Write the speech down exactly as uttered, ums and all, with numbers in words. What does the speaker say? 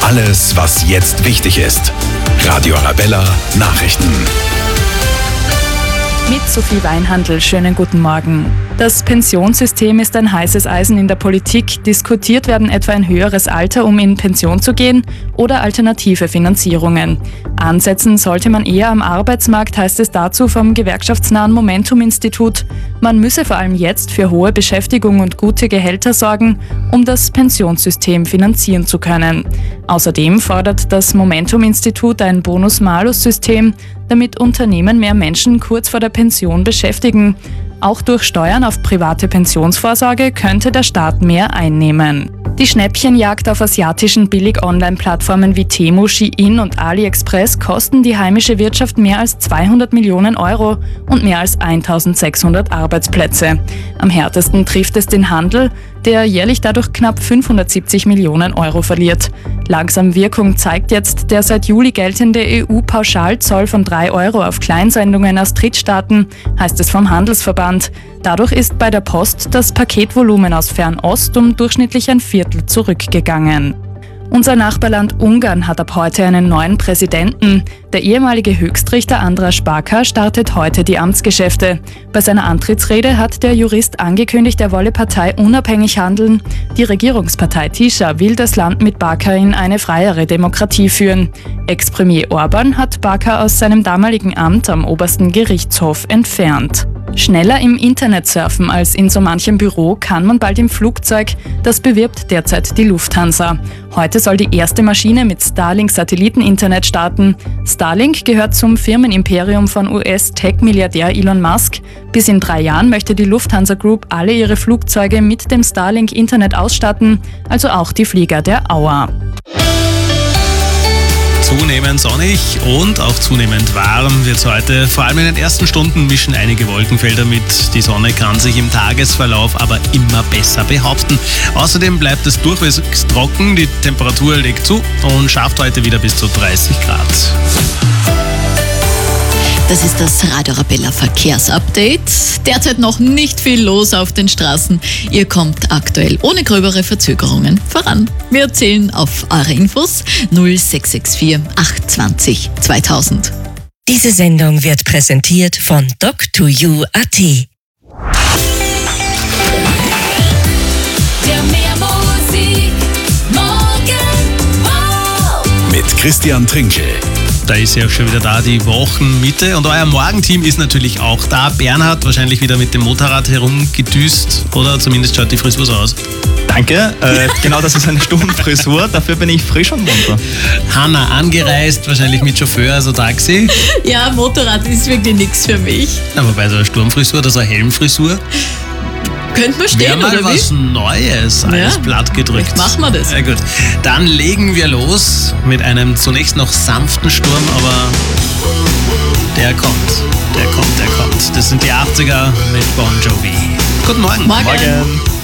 Alles, was jetzt wichtig ist. Radio Arabella Nachrichten. Mit Sophie Weinhandl, schönen guten Morgen. Das Pensionssystem ist ein heißes Eisen in der Politik. Diskutiert werden etwa ein höheres Alter, um in Pension zu gehen, oder alternative Finanzierungen. Ansetzen sollte man eher am Arbeitsmarkt, heißt es dazu vom gewerkschaftsnahen Momentum-Institut. Man müsse vor allem jetzt für hohe Beschäftigung und gute Gehälter sorgen, um das Pensionssystem finanzieren zu können. Außerdem fordert das Momentum-Institut ein Bonus-Malus-System, damit Unternehmen mehr Menschen kurz vor der Pension beschäftigen. Auch durch Steuern auf private Pensionsvorsorge könnte der Staat mehr einnehmen. Die Schnäppchenjagd auf asiatischen Billig-Online-Plattformen wie Temu, Shein und AliExpress kosten die heimische Wirtschaft mehr als zweihundert Millionen Euro und mehr als eintausendsechshundert Arbeitsplätze. Am härtesten trifft es den Handel, der jährlich dadurch knapp fünfhundertsiebzig Millionen Euro verliert. Langsam Wirkung zeigt jetzt der seit Juli geltende E U-Pauschalzoll von drei Euro auf Kleinsendungen aus Drittstaaten, heißt es vom Handelsverband. Dadurch ist bei der Post das Paketvolumen aus Fernost um durchschnittlich ein Viertel zurückgegangen. Unser Nachbarland Ungarn hat ab heute einen neuen Präsidenten. Der ehemalige Höchstrichter András Baka startet heute die Amtsgeschäfte. Bei seiner Antrittsrede hat der Jurist angekündigt, er wolle Partei unabhängig handeln. Die Regierungspartei Tisza will das Land mit Baka in eine freiere Demokratie führen. Ex-Premier Orban hat Baka aus seinem damaligen Amt am obersten Gerichtshof entfernt. Schneller im Internet surfen als in so manchem Büro kann man bald im Flugzeug. Das bewirbt derzeit die Lufthansa. Heute soll die erste Maschine mit Starlink-Satelliten-Internet starten. Starlink gehört zum Firmenimperium von U S-Tech-Milliardär Elon Musk. Bis in drei Jahren möchte die Lufthansa Group alle ihre Flugzeuge mit dem Starlink-Internet ausstatten, also auch die Flieger der Auer. Zunehmend sonnig und auch zunehmend warm wird es heute. Vor allem in den ersten Stunden mischen einige Wolkenfelder mit. Die Sonne kann sich im Tagesverlauf aber immer besser behaupten. Außerdem bleibt es durchweg trocken, die Temperatur legt zu und schafft heute wieder bis zu dreißig Grad. Das ist das Radio Arabella Verkehrsupdate. Derzeit noch nicht viel los auf den Straßen. Ihr kommt aktuell ohne gröbere Verzögerungen voran. Wir erzählen auf eure Infos null sechs sechs vier acht zwei null zweitausend. Diese Sendung wird präsentiert von doc to you punkt a t. Der Mehrmusik morgen wow. Mit Christian Trinkel. Da ist ja auch schon wieder da, die Wochenmitte. Und euer Morgenteam ist natürlich auch da. Bernhard wahrscheinlich wieder mit dem Motorrad herumgedüst, oder zumindest schaut die Frisur so aus. Danke, äh, genau das ist eine Sturmfrisur, dafür bin ich frisch und munter. Hanna angereist, wahrscheinlich mit Chauffeur, also Taxi. Ja, Motorrad ist wirklich nichts für mich. Aber bei so einer Sturmfrisur oder so einer Helmfrisur könnte man stehen, mal oder wie? was Neues, alles Ja, platt gedrückt. vielleicht machen wir das. Ja, gut. Dann legen wir los mit einem zunächst noch sanften Sturm, aber der kommt, der kommt, der kommt. Das sind die achtziger mit Bon Jovi. Guten Morgen. Morgen. Morgen.